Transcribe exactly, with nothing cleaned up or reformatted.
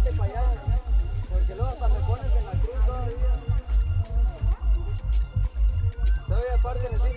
vete para allá, porque luego hasta me pones en la cruz todavía. Todavía aparte le sigue